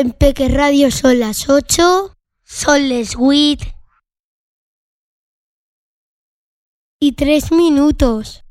En Peque Radio son las 8, son les 8 y 3 minutos.